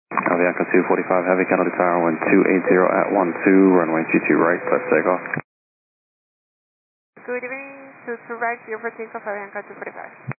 Avianca 245 Heavy, Kennedy Tower, wind 280 at 12, runway 22 right, let's take off. Good evening, 22 right, clear for takeoff, Avianca 245.